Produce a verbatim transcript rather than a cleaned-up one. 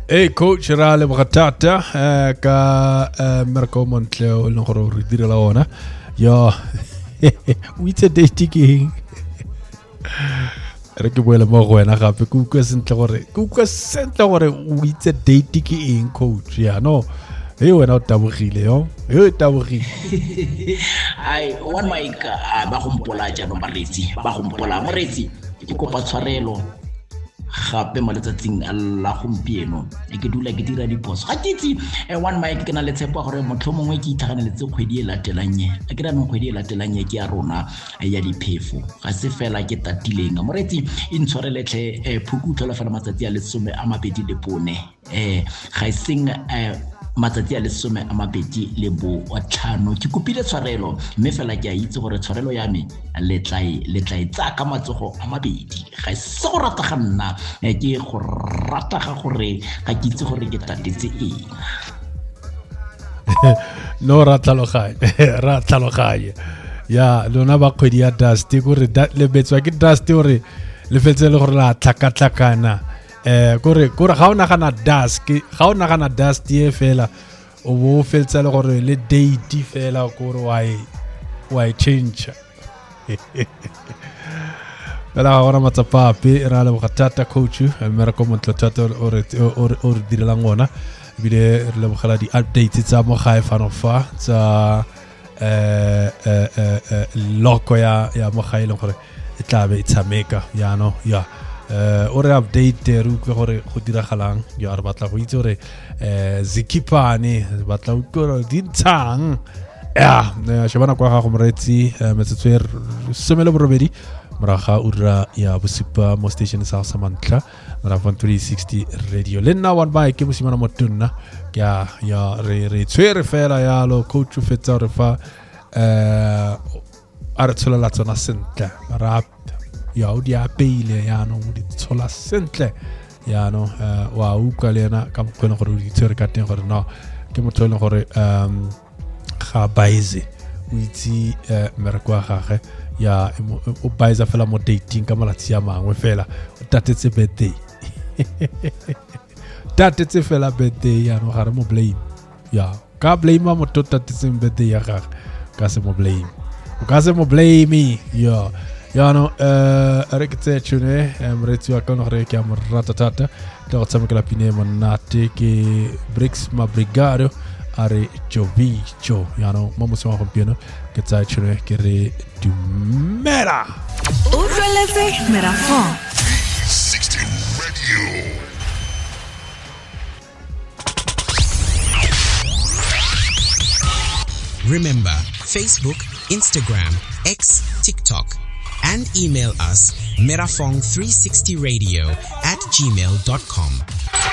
Hey coach ra le botata ka Marco Montleo le go re dire la ona yo witse dating re ke boela mo go wena gape ku ku sentle gore ku ku sentle gore witse dating eng coach ya no hey wena o tabogile yo yo tabogile ai one mic ba go mpola ja no maretsi ba go mpola moretsi ke kopa tshwarelo gape mo letsatsing la gompieno e ke dula ke dira diposo ga titsi one mic ke na le tshepo gore motho mongwe ke ithaganeletse kgwedi e latelang ye a ke ra mo kgwedi e latelang ye ke ya rona ya diphefo ga se fela ke tatileng moretsi e ntshwareletlhe phukutlo la fela matsatsi a lesome a mabedi le bone eh ga iseng matsatsi a lesome a mabedi le bo tlhano ke kopile tshwarelo mme fela ke a itse gore tshwarelo ya me le tlai le tlai tsa ka matsogo a mabedi ga se go rata ga nna ke go rata ga gore ga ke itse gore ke tatetse eng no rata lo gae rata lo gae ya lona ba kgwedi ya dust gore le betswa ke dust gore le fetse le gore la tlaka tlakana eh gore gore ga ona gana dust ga ona gana dust ye fela o bo feltsa le gore le date fela gore why why change bela ga ona matsapape ra le botata coach Marco Montleo o o direla ngona bile re le bogala di updates tsa mo gae fa no fa tsa eh eh loko ya ya mo gae le gore e tla be itsameka ya no ya Uh, ore update ru ke gore go diragalang ya re batla go itse gore eh Zikipane batla go dintshang ya shebana kwa ga go moretsi metsotso e semele borobedi moraga ura ya bosipa mo station sa Samantla ra van three sixty radio le nna one by ke mosimana motonna ya ya re re tswere fela ya lo coach fetsa re fa eh ara tsola la tsona sentle ra ya o dia peile ya no di tsola sentle ya no wa uka lena ka mokgona gore di tsere ka teng gore no ke motho le gore um ga baize o itse mereko ga gage ya o baiza fela mo dating ka malatsi ya mangwe fela o tatetse birthday tatetse fela birthday ya no gare mo blame ya ka blame mo to tatetse birthday ya gage ka se mo blame o ka se mo blame ya ya no eh reketse tshune mretsi wa kana re ke am ratatata tlo tsama ke la pine monate ke Brix ma brigado are jovicho ya no mo mo swa gompieno ke tsa tshune ke re dumela o releve Merafong sixty radio. Remember, Facebook, Instagram, X, TikTok, and email us merafong three sixty radio at gmail dot com.